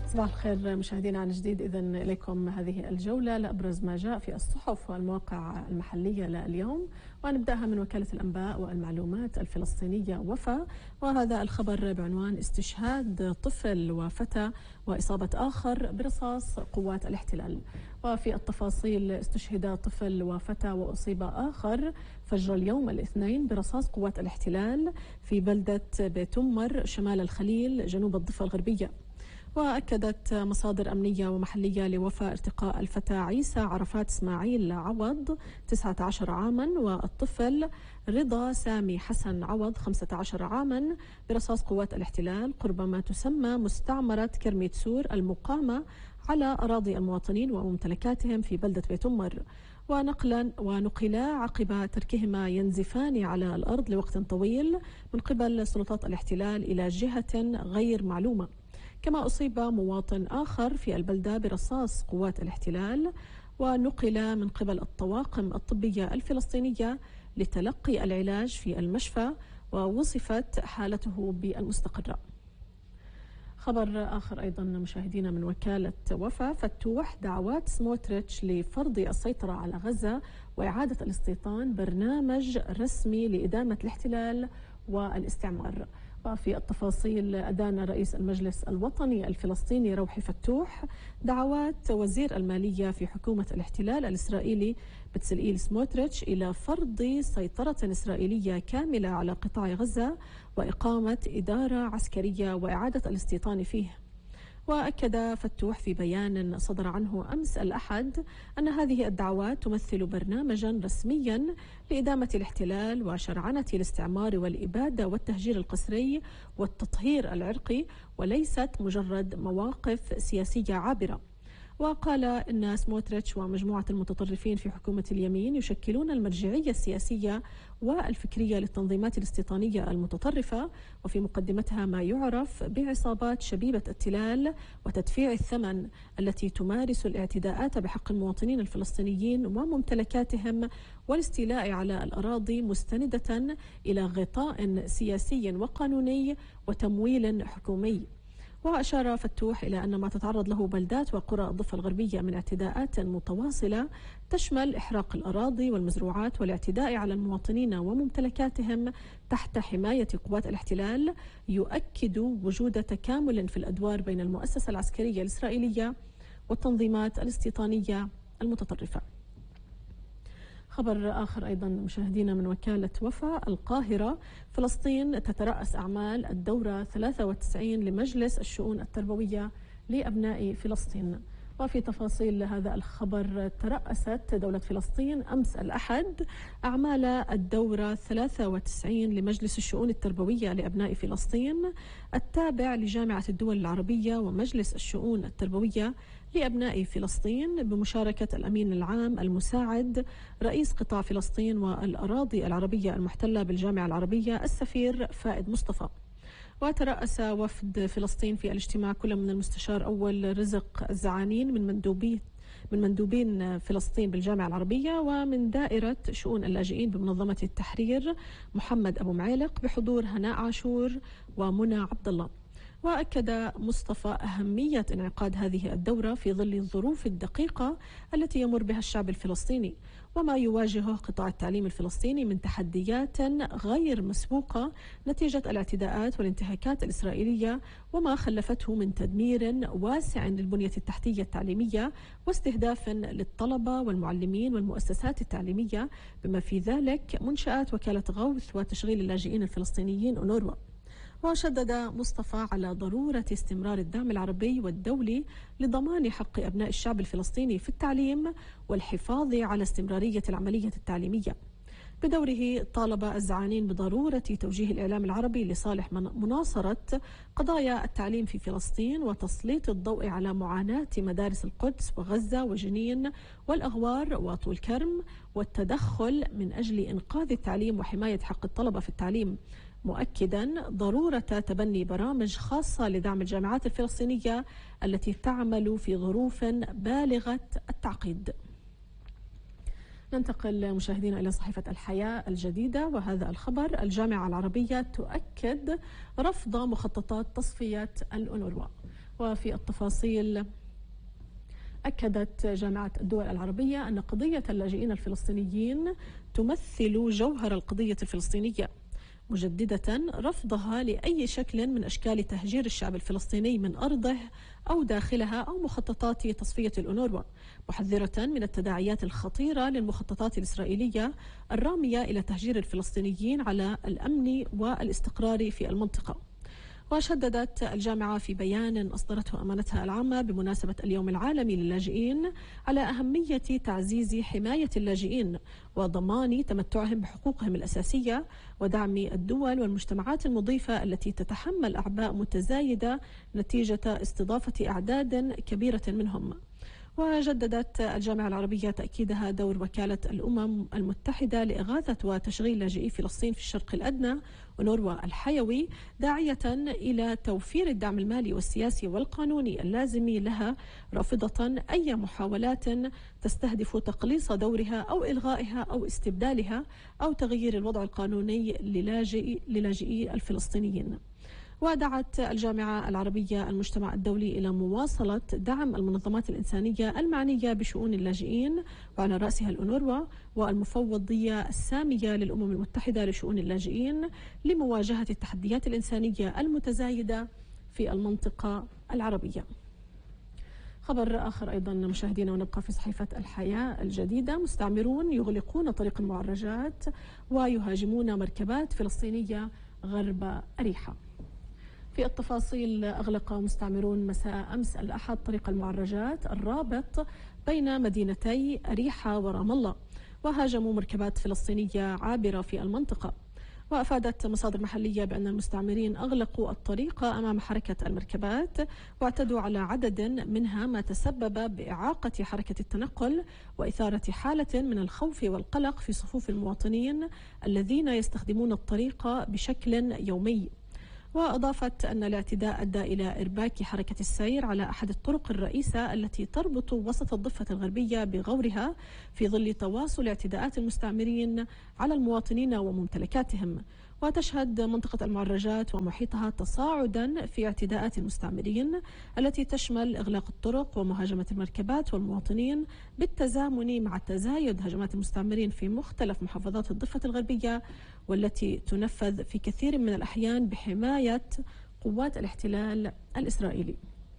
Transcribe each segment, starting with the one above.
صباح الخير مشاهدينا عن جديد. إذن إليكم هذه الجولة لأبرز ما جاء في الصحف والمواقع المحلية لليوم، ونبدأها من وكالة الأنباء والمعلومات الفلسطينية وفا، وهذا الخبر بعنوان استشهاد طفل وفتى وإصابة آخر برصاص قوات الاحتلال. وفي التفاصيل: استشهد طفل وفتى وأصيب آخر فجر اليوم الاثنين برصاص قوات الاحتلال في بلدة بيت أمر شمال الخليل جنوب الضفة الغربية. وأكدت مصادر أمنية ومحلية لوفاة ارتقاء الفتى عيسى عرفات إسماعيل عوض 19 عاما والطفل رضا سامي حسن عوض 15 عاما برصاص قوات الاحتلال قرب ما تسمى مستعمرة كرميت سور المقامة على أراضي المواطنين وممتلكاتهم في بلدة بيت أمر، ونقلا عقب تركهما ينزفان على الأرض لوقت طويل من قبل سلطات الاحتلال إلى جهة غير معلومة. كما أصيب مواطن آخر في البلدة برصاص قوات الاحتلال ونقل من قبل الطواقم الطبية الفلسطينية لتلقي العلاج في المشفى، ووصفت حالته بالمستقرة. خبر آخر أيضا مشاهدينا من وكالة وفا: فتوح دعوات سموتريتش لفرض السيطرة على غزة وإعادة الاستيطان برنامج رسمي لإدامة الاحتلال والاستعمار. وفي التفاصيل: أدان رئيس المجلس الوطني الفلسطيني روحي فتوح دعوات وزير المالية في حكومة الاحتلال الإسرائيلي بتسلئيل سموتريتش إلى فرض سيطرة إسرائيلية كاملة على قطاع غزة وإقامة إدارة عسكرية وإعادة الاستيطان فيه. وأكد فتوح في بيان صدر عنه أمس الأحد أن هذه الدعوات تمثل برنامجا رسميا لإدامة الاحتلال وشرعنة الاستعمار والإبادة والتهجير القسري والتطهير العرقي، وليست مجرد مواقف سياسية عابرة. وقال إن سموتريتش ومجموعة المتطرفين في حكومة اليمين يشكلون المرجعية السياسية والفكرية للتنظيمات الاستيطانية المتطرفة، وفي مقدمتها ما يعرف بعصابات شبيبة التلال وتدفيع الثمن التي تمارس الاعتداءات بحق المواطنين الفلسطينيين وممتلكاتهم والاستيلاء على الأراضي مستندة إلى غطاء سياسي وقانوني وتمويل حكومي. وأشار فتوح إلى أن ما تتعرض له بلدات وقرى الضفة الغربية من اعتداءات متواصلة تشمل إحراق الأراضي والمزروعات والاعتداء على المواطنين وممتلكاتهم تحت حماية قوات الاحتلال، يؤكد وجود تكامل في الأدوار بين المؤسسة العسكرية الإسرائيلية والتنظيمات الاستيطانية المتطرفة. خبر آخر أيضا مشاهدينا من وكالة وفا: القاهرة: فلسطين تترأس أعمال الدورة 93 لمجلس الشؤون التربوية لأبناء فلسطين. وفي تفاصيل هذا الخبر: ترأست دولة فلسطين أمس الأحد أعمال الدورة 93 لمجلس الشؤون التربوية لأبناء فلسطين التابع لجامعة الدول العربية ومجلس الشؤون التربوية لأبناء فلسطين بمشاركة الأمين العام المساعد رئيس قطاع فلسطين والأراضي العربية المحتلة بالجامعة العربية السفير فائد مصطفى. وترأس وفد فلسطين في الاجتماع كل من المستشار أول رزق الزعانين من مندوبين فلسطين بالجامعة العربية ومن دائرة شؤون اللاجئين بمنظمة التحرير محمد أبو معيلق بحضور هناء عاشور ومنى عبد الله. وأكد مصطفى أهمية انعقاد هذه الدورة في ظل الظروف الدقيقة التي يمر بها الشعب الفلسطيني وما يواجهه قطاع التعليم الفلسطيني من تحديات غير مسبوقة نتيجة الاعتداءات والانتهاكات الإسرائيلية وما خلفته من تدمير واسع للبنية التحتية التعليمية واستهداف للطلبة والمعلمين والمؤسسات التعليمية بما في ذلك منشآت وكالة غوث وتشغيل اللاجئين الفلسطينيين أونروا. وشدد مصطفى على ضرورة استمرار الدعم العربي والدولي لضمان حق أبناء الشعب الفلسطيني في التعليم والحفاظ على استمرارية العملية التعليمية. بدوره طالب الزعانين بضرورة توجيه الإعلام العربي لصالح مناصرة قضايا التعليم في فلسطين وتسليط الضوء على معاناة مدارس القدس وغزة وجنين والأغوار وطول كرم والتدخل من أجل إنقاذ التعليم وحماية حق الطلبة في التعليم، مؤكدا ضرورة تبني برامج خاصة لدعم الجامعات الفلسطينية التي تعمل في ظروف بالغة التعقيد. ننتقل مشاهدينا إلى صحيفة الحياة الجديدة وهذا الخبر: الجامعة العربية تؤكد رفض مخططات تصفية الأونروا. وفي التفاصيل، أكدت جامعة الدول العربية أن قضية اللاجئين الفلسطينيين تمثل جوهر القضية الفلسطينية، مجددة رفضها لأي شكل من أشكال تهجير الشعب الفلسطيني من أرضه أو داخلها أو مخططات تصفية الأونروا، محذرة من التداعيات الخطيرة للمخططات الإسرائيلية الرامية إلى تهجير الفلسطينيين على الأمن والاستقرار في المنطقة. وشددت الجامعة في بيان أصدرته أمانتها العامة بمناسبة اليوم العالمي للاجئين على أهمية تعزيز حماية اللاجئين وضمان تمتعهم بحقوقهم الأساسية ودعم الدول والمجتمعات المضيفة التي تتحمل أعباء متزايدة نتيجة استضافة أعداد كبيرة منهم. وجددت الجامعة العربية تأكيدها دور وكالة الأمم المتحدة لإغاثة وتشغيل لاجئي فلسطين في الشرق الأدنى أونروا الحيوي، داعية إلى توفير الدعم المالي والسياسي والقانوني اللازم لها، رافضة أي محاولات تستهدف تقليص دورها أو إلغائها أو استبدالها أو تغيير الوضع القانوني للاجئي الفلسطينيين. ودعت الجامعة العربية المجتمع الدولي إلى مواصلة دعم المنظمات الإنسانية المعنية بشؤون اللاجئين وعلى رأسها الأونروا والمفوضية السامية للأمم المتحدة لشؤون اللاجئين لمواجهة التحديات الإنسانية المتزايدة في المنطقة العربية. خبر آخر أيضا مشاهدينا ونبقى في صحيفة الحياة الجديدة، مستعمرون يغلقون طريق المعرجات ويهاجمون مركبات فلسطينية غرب أريحة. في التفاصيل، أغلق مستعمرون مساء أمس الأحد طريق المعرجات الرابط بين مدينتي أريحة ورام الله وهاجموا مركبات فلسطينية عابرة في المنطقة. وأفادت مصادر محلية بأن المستعمرين أغلقوا الطريق أمام حركة المركبات واعتدوا على عدد منها، ما تسبب بإعاقة حركة التنقل وإثارة حالة من الخوف والقلق في صفوف المواطنين الذين يستخدمون الطريق بشكل يومي. وأضافت أن الاعتداء أدى إلى إرباك حركة السير على أحد الطرق الرئيسة التي تربط وسط الضفة الغربية بغورها في ظل تواصل اعتداءات المستعمرين على المواطنين وممتلكاتهم. وتشهد منطقة المعرجات ومحيطها تصاعدا في اعتداءات المستعمرين التي تشمل إغلاق الطرق ومهاجمة المركبات والمواطنين، بالتزامن مع تزايد هجمات المستعمرين في مختلف محافظات الضفة الغربية، والتي تنفذ في كثير من الأحيان بحماية قوات الاحتلال الإسرائيلي.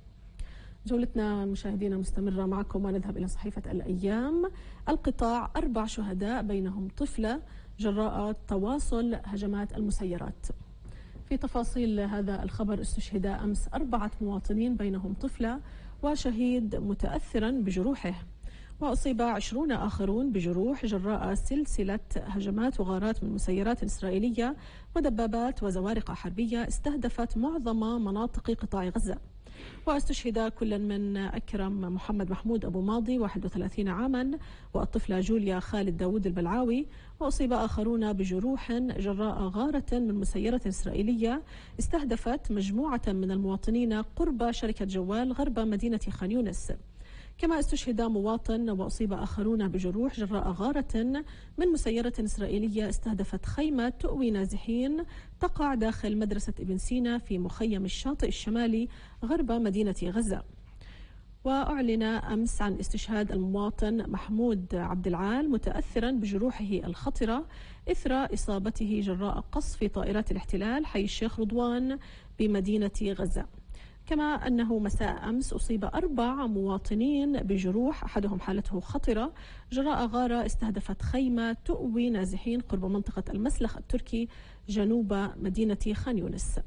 جولتنا مشاهدينا مستمرة معكم، ونذهب إلى صحيفة الأيام. القطاع 4 شهداء بينهم طفلة جراء تواصل هجمات المسيرات. في تفاصيل هذا الخبر، استشهد أمس 4 مواطنين بينهم طفلة وشهيد متأثرا بجروحه، وأصيب 20 آخرون بجروح جراء سلسلة هجمات وغارات من مسيرات إسرائيلية ودبابات وزوارق حربية استهدفت معظم مناطق قطاع غزة. واستشهد كل من أكرم محمد محمود أبو ماضي 31 عاما والطفلة جوليا خالد داود البلعاوي، وأصيب آخرون بجروح جراء غارة من مسيرة إسرائيلية استهدفت مجموعة من المواطنين قرب شركة جوال غرب مدينة خان يونس. كما استشهد مواطن وأصيب آخرون بجروح جراء غارة من مسيرة إسرائيلية استهدفت خيمة تؤوي نازحين تقع داخل مدرسة ابن سينا في مخيم الشاطئ الشمالي غرب مدينة غزة. وأعلن أمس عن استشهاد المواطن محمود عبد العال متأثرا بجروحه الخطرة إثر إصابته جراء قصف طائرات الاحتلال حي الشيخ رضوان بمدينة غزة. كما أنه مساء أمس أصيب 4 مواطنين بجروح أحدهم حالته خطرة جراء غارة استهدفت خيمة تؤوي نازحين قرب منطقة المسلخ التركي جنوب مدينة خان يونس.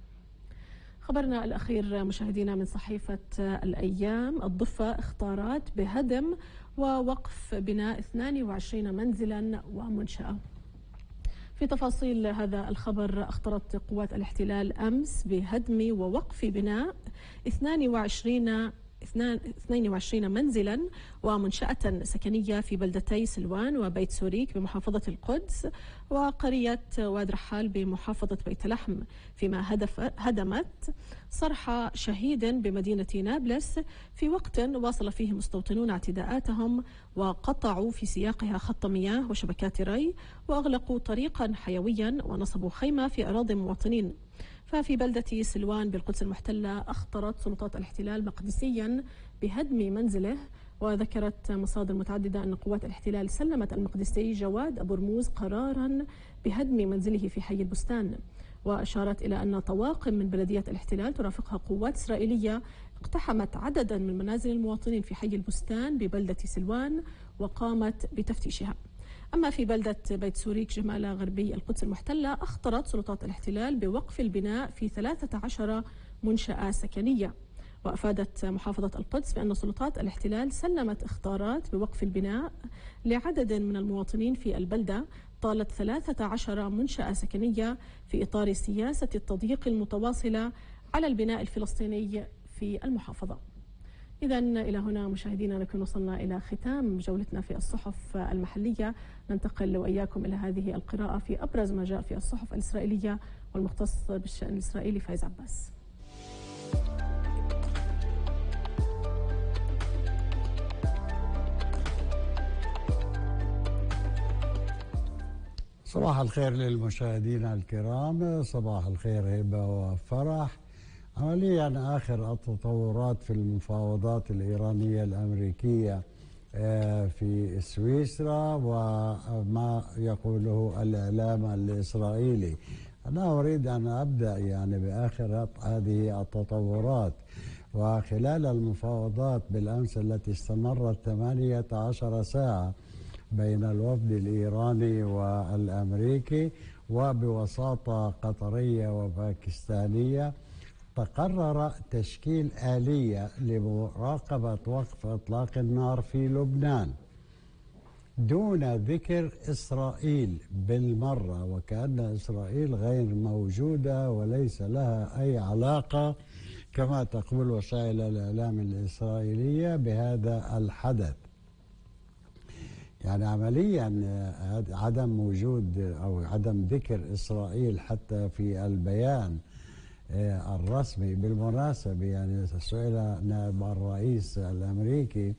خبرنا الأخير مشاهدينا من صحيفة الأيام، الضفة اختارات بهدم ووقف بناء 22 منزلا ومنشأة. في تفاصيل هذا الخبر، اختارت قوات الاحتلال أمس بهدم ووقف بناء 22 منزلا ومنشأة سكنية في بلدتي سلوان وبيت سوريك بمحافظة القدس وقرية واد رحال بمحافظة بيت لحم، فيما هدمت صرح شهيد بمدينة نابلس في وقت واصل فيه مستوطنون اعتداءاتهم وقطعوا في سياقها خط مياه وشبكات ري وأغلقوا طريقا حيويا ونصبوا خيمة في أراضي مواطنين. ففي بلدة سلوان بالقدس المحتلة أخطرت سلطات الاحتلال مقدسيا بهدم منزله. وذكرت مصادر متعددة أن قوات الاحتلال سلمت المقدسي جواد أبو رموز قرارا بهدم منزله في حي البستان. وأشارت إلى أن طواقم من بلدية الاحتلال ترافقها قوات إسرائيلية اقتحمت عددا من منازل المواطنين في حي البستان ببلدة سلوان وقامت بتفتيشها. أما في بلدة بيت سوريك جمال غربي القدس المحتلة أخطرت سلطات الاحتلال بوقف البناء في 13 منشأة سكنية. وأفادت محافظة القدس بأن سلطات الاحتلال سلمت اختارات بوقف البناء لعدد من المواطنين في البلدة طالت 13 منشأة سكنية في إطار سياسة التضييق المتواصلة على البناء الفلسطيني في المحافظة. إذن إلى هنا مشاهدينا نكون وصلنا إلى ختام جولتنا في الصحف المحلية. ننتقل وإياكم إلى هذه القراءة في أبرز ما جاء في الصحف الإسرائيلية والمختص بالشأن الإسرائيلي فايز عباس. صباح الخير للمشاهدين الكرام، صباح الخير هبة وفرح. عمليا آخر التطورات في المفاوضات الإيرانية الأمريكية في سويسرا وما يقوله الإعلام الإسرائيلي. أنا أريد أن أبدأ بآخر هذه التطورات. وخلال المفاوضات بالأمس التي استمرت 18 ساعة بين الوفد الإيراني والأمريكي وبوساطة قطرية وباكستانية، تقرر تشكيل آلية لمراقبة وقف إطلاق النار في لبنان دون ذكر إسرائيل بالمرة، وكأن إسرائيل غير موجودة وليس لها أي علاقة كما تقول وسائل الإعلام الإسرائيلية بهذا الحدث. عمليا عدم وجود أو عدم ذكر إسرائيل حتى في البيان الرسمي. بالمناسبة سئل نائب الرئيس الأمريكي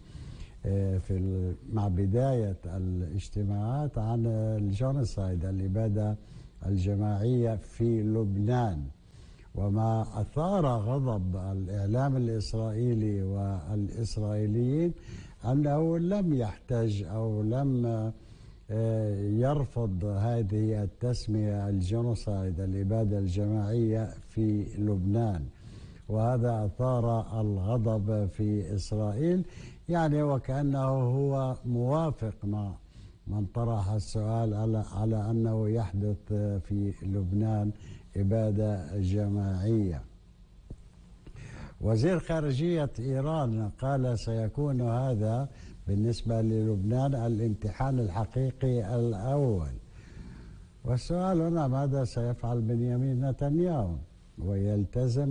مع بداية الاجتماعات عن الجينوسايد، الإبادة الجماعية في لبنان، وما أثار غضب الإعلام الإسرائيلي والإسرائيليين أنه لم يحتج أو لم يرفض هذه التسمية الجينوسايد، الإبادة الجماعية في لبنان، وهذا أثار الغضب في إسرائيل. وكأنه هو موافق مع من طرح السؤال على أنه يحدث في لبنان إبادة جماعية. وزير خارجية إيران قال سيكون هذا بالنسبة للبنان الامتحان الحقيقي الأول. والسؤال هنا ماذا سيفعل بنيامين نتنياهو؟ ويلتزم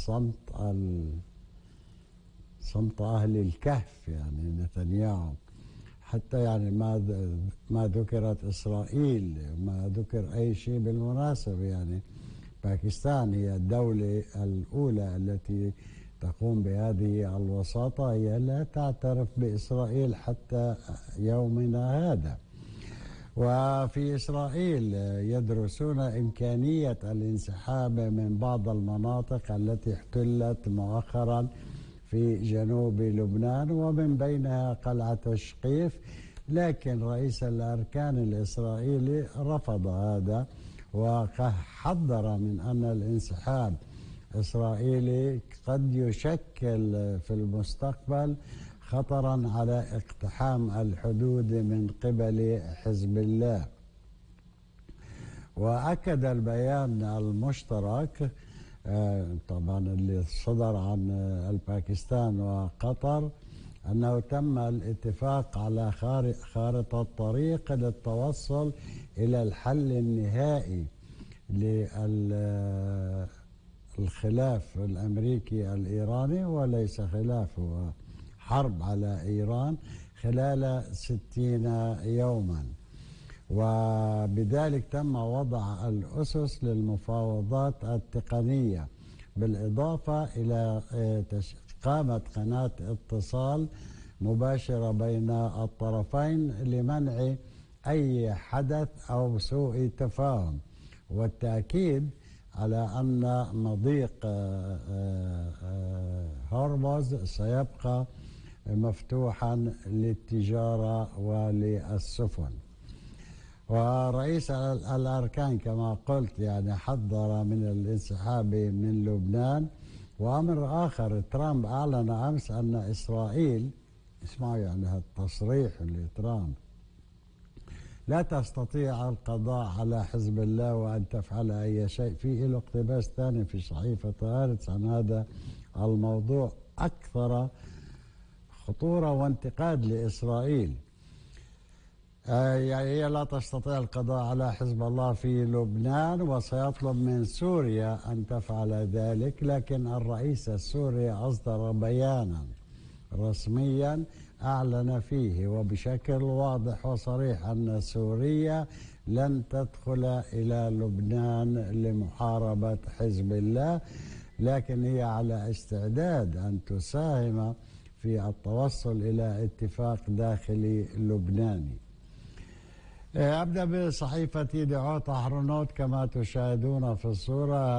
صمت أهل الكهف نتنياهو، حتى ما ذكرت إسرائيل، ما ذكر أي شيء. بالمناسبة باكستان هي الدولة الأولى التي تقوم بهذه الوساطة، هي لا تعترف بإسرائيل حتى يومنا هذا. وفي إسرائيل يدرسون إمكانية الانسحاب من بعض المناطق التي احتلت مؤخرا في جنوب لبنان ومن بينها قلعة شقيف، لكن رئيس الأركان الإسرائيلي رفض هذا وحذر من أن الانسحاب الإسرائيلي قد يشكل في المستقبل خطرا على اقتحام الحدود من قبل حزب الله. وأكد البيان المشترك طبعا اللي صدر عن الباكستان وقطر أنه تم الاتفاق على خارطة طريق للتوصل إلى الحل النهائي للخلاف الأمريكي الإيراني، وليس خلاف، هو حرب على إيران خلال 60 يوما. وبذلك تم وضع الأسس للمفاوضات التقنية، بالإضافة إلى إقامة قناة اتصال مباشرة بين الطرفين لمنع أي حدث أو سوء تفاهم، والتأكيد على أن مضيق هرمز سيبقى مفتوحا للتجارة وللسفن. ورئيس الأركان كما قلت يعني حذر من الانسحاب من لبنان. وأمر آخر، ترامب أعلن أمس أن إسرائيل، اسمعوا يعني هالتصريح لترامب، لا تستطيع القضاء على حزب الله وأن تفعل أي شيء. في له اقتباس ثاني في صحيفة هارتز عن هذا الموضوع أكثر خطورة وانتقاد لإسرائيل. يعني هي لا تستطيع القضاء على حزب الله في لبنان وسيطلب من سوريا أن تفعل ذلك، لكن الرئيس السوري أصدر بيانا رسميا أعلن فيه وبشكل واضح وصريح أن سوريا لن تدخل إلى لبنان لمحاربة حزب الله، لكن هي على استعداد أن تساهم في التوصل إلى اتفاق داخلي لبناني. أبدأ بصحيفة يدعوت أحرنوت كما تشاهدون في الصورة،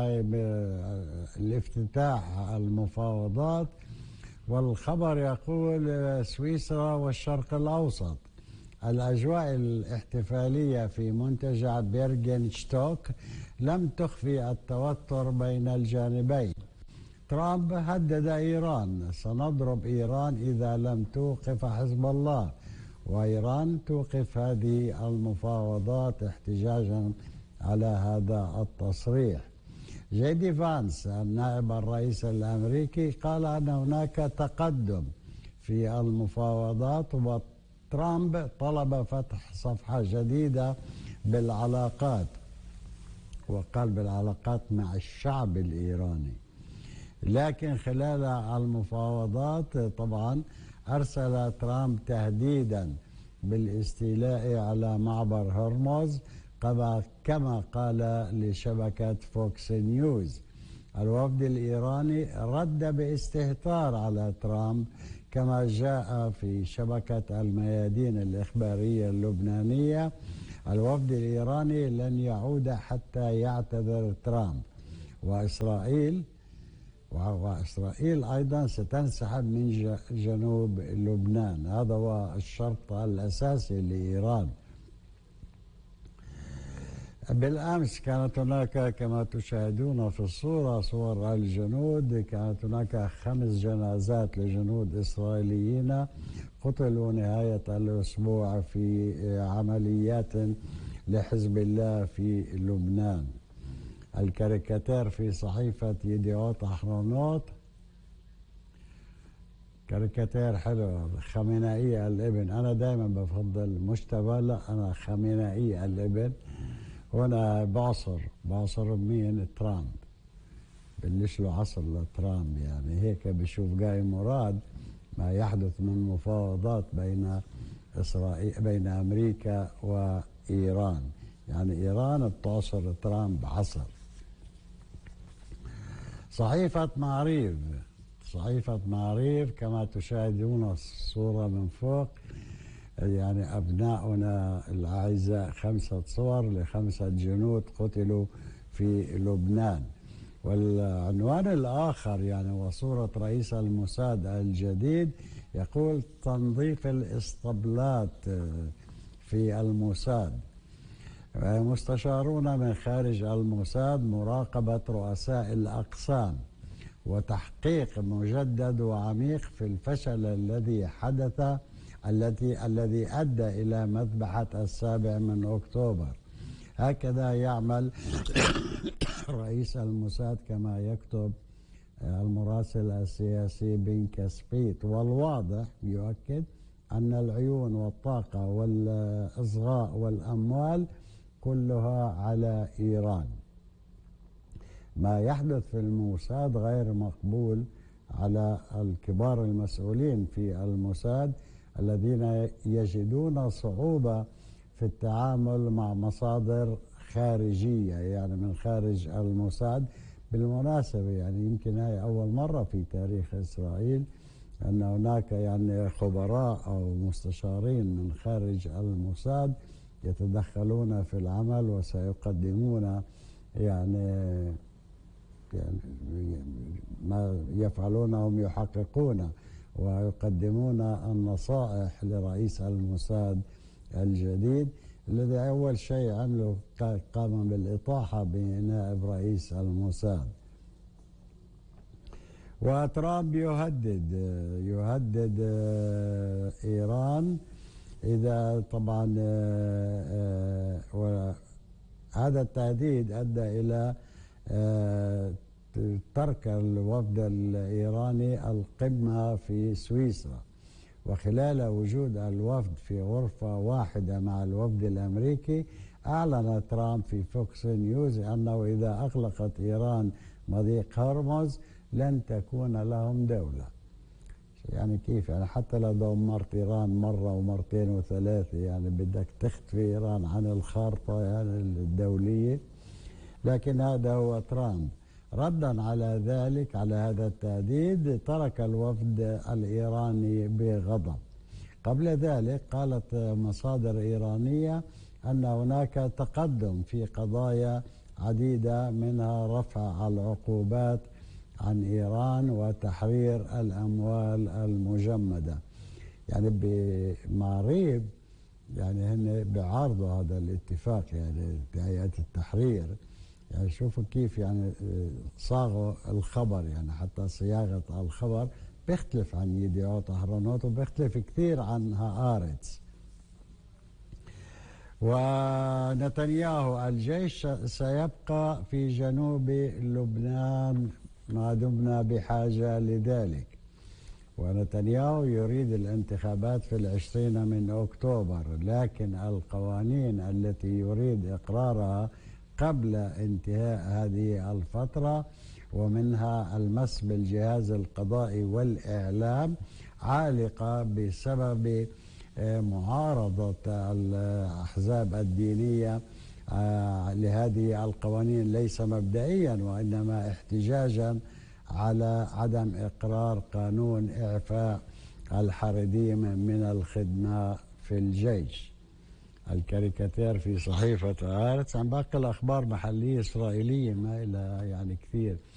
الافتتاح المفاوضات، والخبر يقول سويسرا والشرق الأوسط. الأجواء الاحتفالية في منتجع بيرغنشتوك لم تخفي التوتر بين الجانبين. ترامب هدد إيران: سنضرب إيران إذا لم توقف حزب الله، وإيران توقف هذه المفاوضات احتجاجا على هذا التصريح. جيدي فانس النائب الرئيس الأمريكي قال أن هناك تقدم في المفاوضات، وترامب طلب فتح صفحة جديدة بالعلاقات، وقال بالعلاقات مع الشعب الإيراني. لكن خلال المفاوضات طبعا أرسل ترامب تهديدا بالاستيلاء على معبر هرمز كما قال لشبكة فوكس نيوز. الوفد الإيراني رد باستهتار على ترامب كما جاء في شبكة الميادين الإخبارية اللبنانية: الوفد الإيراني لن يعود حتى يعتذر ترامب، وإسرائيل أيضا ستنسحب من جنوب لبنان. هذا هو الشرط الأساسي لإيران. بالأمس كانت هناك كما تشاهدون في الصورة صور الجنود، كانت هناك 5 جنازات لجنود إسرائيليين قتلوا نهاية الأسبوع في عمليات لحزب الله في لبنان. الكاريكاتير في صحيفة يديوت أحرنوت كاريكاتير حلو، خامنئي الابن. أنا دائما بفضل مجتبى، لا أنا خامنئي الابن. وأنا بعصر مين؟ ترامب. بلش له عصر لترامب، يعني هيك بشوف جاي مراد ما يحدث من مفاوضات بين أمريكا وإيران. يعني إيران بتعصر ترامب عصر. صحيفة معريف كما تشاهدون الصورة من فوق، يعني أبناؤنا الأعزاء 5 صور ل5 جنود قتلوا في لبنان. والعنوان الآخر يعني وصورة رئيس الموساد الجديد يقول: تنظيف الإسطبلات في الموساد. مستشارون من خارج الموساد مراقبة رؤساء الأقسام وتحقيق مجدد وعميق في الفشل الذي أدى إلى مذبحة 7 أكتوبر. هكذا يعمل رئيس الموساد كما يكتب المراسل السياسي بن كسبيت. والواضح يؤكد أن العيون والطاقة والإصغاء والأموال كلها على إيران. ما يحدث في الموساد غير مقبول على الكبار المسؤولين في الموساد الذين يجدون صعوبة في التعامل مع مصادر خارجية، يعني من خارج الموساد. بالمناسبة يعني يمكن هاي أول مرة في تاريخ إسرائيل أن هناك يعني خبراء أو مستشارين من خارج الموساد يتدخلون في العمل وسيقدمون يعني يعني ما يفعلونه هم يحققون ويقدمون النصائح لرئيس الموساد الجديد، الذي أول شيء عمله قام بالإطاحة بنائب رئيس الموساد. وترامب يهدد إيران إذا طبعا وهذا التهديد أدى إلى ترك الوفد الإيراني القمة في سويسرا، وخلال وجود الوفد في غرفة واحدة مع الوفد الأمريكي أعلن ترامب في فوكس نيوز أنه إذا أغلقت إيران مضيق هرمز لن تكون لهم دولة. يعني كيف؟ يعني حتى لو دمرت إيران مرة ومرتين وثلاثة يعني بدك تختفي إيران عن الخارطة يعني الدولية. لكن هذا هو ترامب. ردا على ذلك، على هذا التهديد، ترك الوفد الإيراني بغضب. قبل ذلك قالت مصادر إيرانية أن هناك تقدم في قضايا عديدة، منها رفع العقوبات عن إيران وتحرير الأموال المجمدة. يعني بمعريب يعني هن بيعارضوا هذا الاتفاق، يعني هيئة التحرير. يعني شوفوا كيف يعني صاغوا الخبر، يعني حتى صياغة الخبر بيختلف عن يديعوت أهرونوت وبيختلف كثير عن هآرتس. ونتنياهو: الجيش سيبقى في جنوب لبنان ما دمنا بحاجة لذلك. ونتنياهو يريد الانتخابات في 20 من أكتوبر، لكن القوانين التي يريد إقرارها قبل انتهاء هذه الفترة، ومنها المس بالجهاز القضائي والإعلام، عالقة بسبب معارضة الأحزاب الدينية لهذه القوانين، ليس مبدئيا وإنما احتجاجا على عدم إقرار قانون إعفاء الحربيين من الخدمة في الجيش. الكاريكاتير في صحيفة هارتس. عن باقي الأخبار محلية إسرائيلية ما إلى يعني كثير.